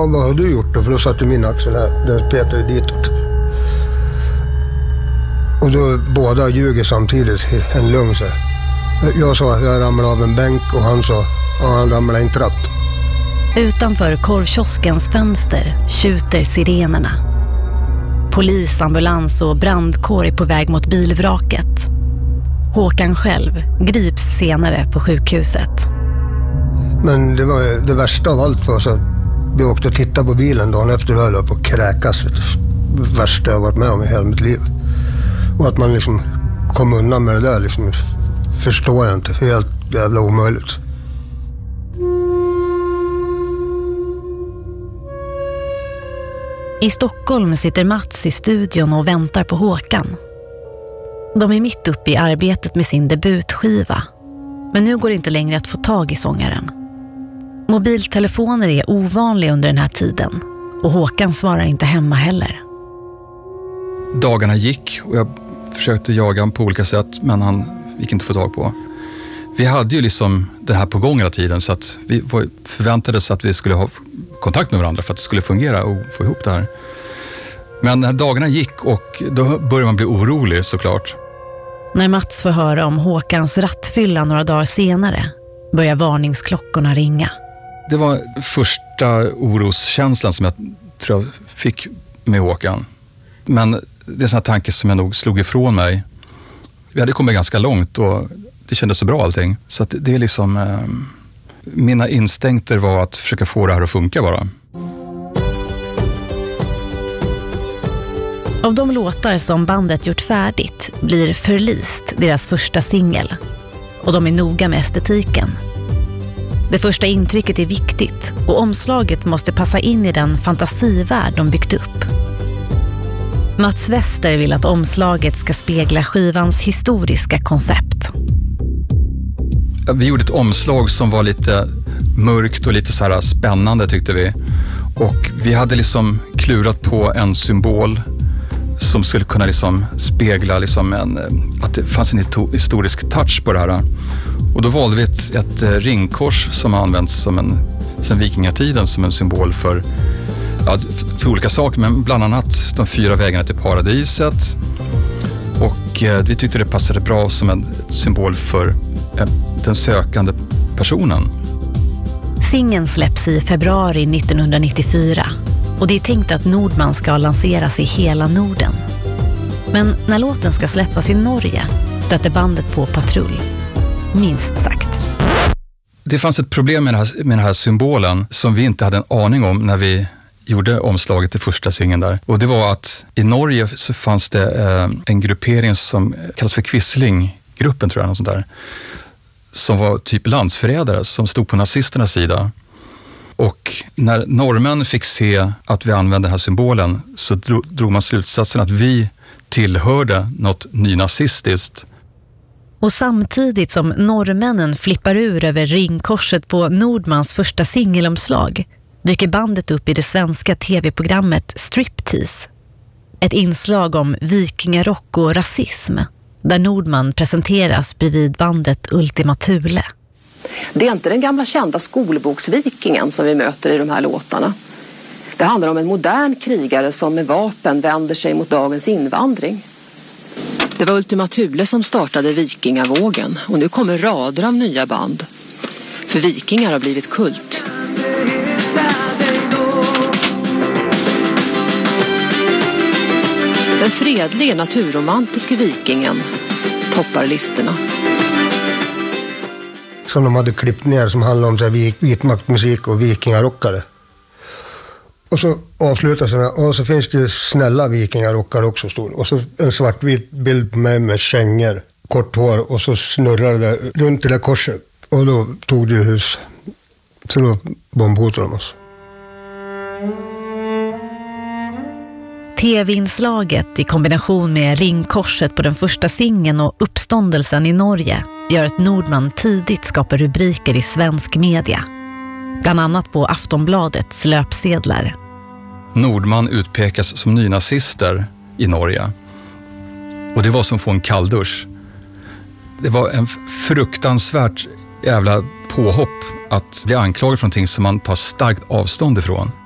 vad har du gjort då? För då satte min axel här, den petade ditåt. Och då båda ljuger samtidigt, en lugn så. Jag sa att jag ramlade av en bänk och han sa att han ramlade i en trapp. Utanför korvkioskens fönster tjuter sirenerna. Polis, ambulans och brandkår är på väg mot bilvraket. Håkan själv grips senare på sjukhuset. Men det var det värsta av allt var så att vi åkte och tittade på bilen dagen efter och höll på att kräkas. Det värsta jag varit med om i hela mitt liv. Och att man liksom kom undan med det där liksom, förstår jag inte. Helt jävla omöjligt. I Stockholm sitter Mats i studion och väntar på Håkan. De är mitt uppe i arbetet med sin debutskiva. Men nu går det inte längre att få tag i sångaren. Mobiltelefoner är ovanliga under den här tiden. Och Håkan svarar inte hemma heller. Dagarna gick och jag försökte jaga honom på olika sätt, men han gick inte få tag på. Vi hade ju liksom det här på gång hela tiden, så att vi förväntades att vi skulle ha kontakt med varandra för att det skulle fungera och få ihop det här. Men när dagarna gick och då började man bli orolig såklart. När Mats får höra om Håkans rattfylla några dagar senare börjar varningsklockorna ringa. Det var första oroskänslan som jag tror jag fick med Håkan. Men det är en sån här tanke som jag nog slog ifrån mig. Vi hade kommit ganska långt och det kändes så bra allting. Så att det är liksom... mina instinkter var att försöka få det här att funka bara. Av de låtar som bandet gjort färdigt blir Förlist deras första singel. Och de är noga med estetiken. Det första intrycket är viktigt och omslaget måste passa in i den fantasivärld de byggt upp. Mats Wester vill att omslaget ska spegla skivans historiska koncept. Vi gjorde ett omslag som var lite mörkt och lite så här spännande tyckte vi. Och vi hade liksom klurat på en symbol som skulle kunna liksom spegla liksom att det fanns en historisk touch på det här. Och då valde vi ett ringkors som har använts sen vikingatiden som en symbol för olika saker, men bland annat de 4 vägarna till paradiset. Och vi tyckte det passade bra som en symbol för den sökande personen. Singeln släpps i februari 1994 och det är tänkt att Nordman ska lanseras i hela Norden. Men när låten ska släppas i Norge stöter bandet på patrull. Minst sagt. Det fanns ett problem med den här symbolen som vi inte hade en aning om när vi gjorde omslaget till första singeln där. Och det var att i Norge så fanns det en gruppering som kallas för Quisling-gruppen tror jag, något sånt där. Som var typ landsförrädare som stod på nazisternas sida. Och när norrmän fick se att vi använde den här symbolen så drog man slutsatsen att vi tillhörde något nynazistiskt. Och samtidigt som norrmännen flippar ur över ringkorset på Nordmans första singelomslag dyker bandet upp i det svenska tv-programmet Striptease. Ett inslag om vikingarock och rasism, där Nordman presenteras bredvid bandet Ultima Thule. Det är inte den gamla kända skolboksvikingen som vi möter i de här låtarna. Det handlar om en modern krigare som med vapen vänder sig mot dagens invandring. Det var Ultima Thule som startade vikingavågen och nu kommer rader av nya band. För vikingar har blivit kult. Den fredliga naturromantiska vikingen toppar listorna. Som de hade klippt ner som handlade om så här vitmaktmusik och vikingarockare. Och så avslutas den här, och så finns det ju snälla vikingarockare också stor. Och så en svartvit bild på mig med kängor, kort hår och så snurrade det runt det där korset. Och då tog det hus. Så då bombhotade de oss. TV-inslaget i kombination med ringkorset på den första singeln och uppståndelsen i Norge gör att Nordman tidigt skapar rubriker i svensk media. Bland annat på Aftonbladets löpsedlar. Nordman utpekas som nynazister i Norge. Och det var som att få en kalldusch. Det var en fruktansvärt jävla påhopp att bli anklagad för någonting som man tar starkt avstånd ifrån.